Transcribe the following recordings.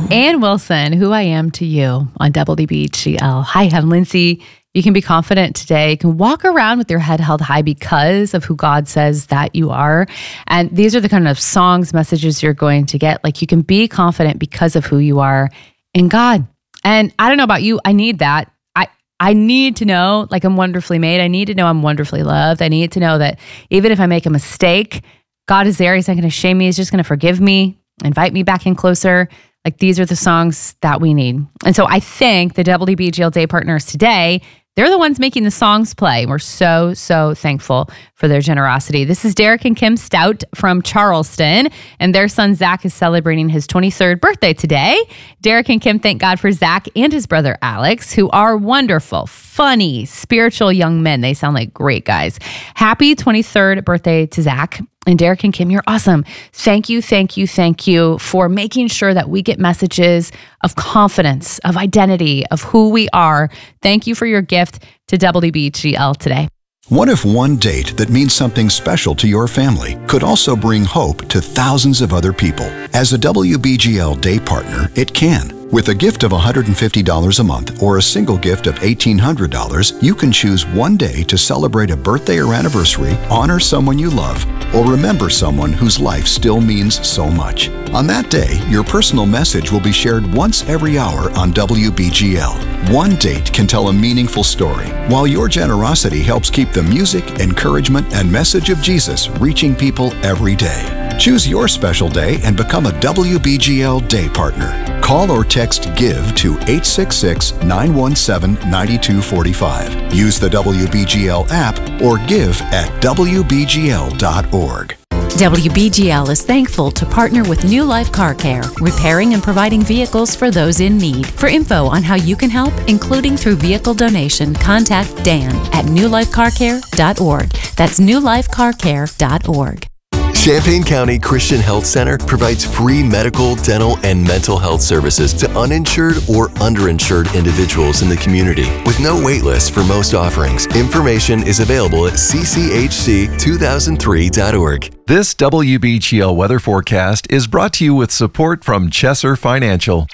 Ann Wilson, Who I Am to You on WBGL. Hi, I'm Lindsay. You can be confident today. You can walk around with your head held high because of who God says that you are. And these are the kind of songs, messages you're going to get. Like, you can be confident because of who you are in God. And I don't know about you, I need that. I need to know, like, I'm wonderfully made. I need to know I'm wonderfully loved. I need to know that even if I make a mistake, God is there. He's not going to shame me. He's just going to forgive me, invite me back in closer. Like, these are the songs that we need. And so I think the WBGL Day Partners today, they're the ones making the songs play. We're so, so thankful for their generosity. This is Derek and Kim Stout from Charleston, and their son Zach is celebrating his 23rd birthday today. Derek and Kim thank God for Zach and his brother Alex, who are wonderful, funny, spiritual young men. They sound like great guys. Happy 23rd birthday to Zach. And Derek and Kim, you're awesome. Thank you, thank you, thank you for making sure that we get messages of confidence, of identity, of who we are. Thank you for your gift to WBGL today. What if one date that means something special to your family could also bring hope to thousands of other people? As a WBGL Day Partner, it can. With a gift of $150 a month or a single gift of $1,800, you can choose one day to celebrate a birthday or anniversary, honor someone you love, or remember someone whose life still means so much. On that day, your personal message will be shared once every hour on WBGL. One date can tell a meaningful story, while your generosity helps keep the music, encouragement, and message of Jesus reaching people every day. Choose your special day and become a WBGL Day Partner. Call or text GIVE to 866-917-9245. Use the WBGL app or give at WBGL.org. WBGL is thankful to partner with New Life Car Care, repairing and providing vehicles for those in need. For info on how you can help, including through vehicle donation, contact Dan at newlifecarcare.org. That's newlifecarcare.org. Champaign County Christian Health Center provides free medical, dental, and mental health services to uninsured or underinsured individuals in the community with no wait list for most offerings. Information is available at cchc2003.org. This WBGL weather forecast is brought to you with support from Chesser Financial.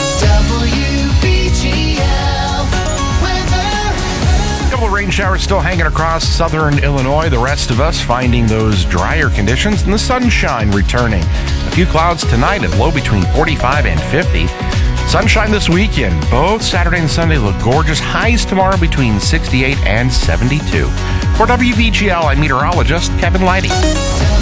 Rain showers still hanging across southern Illinois. The rest of us finding those drier conditions and the sunshine returning. A few clouds tonight at low between 45 and 50. Sunshine this weekend. Both Saturday and Sunday look gorgeous. Highs tomorrow between 68 and 72. For WBGL, I'm meteorologist Kevin Leidy.